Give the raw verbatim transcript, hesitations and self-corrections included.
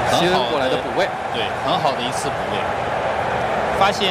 希恩过来的补位， 对，很好的一次补位，发现。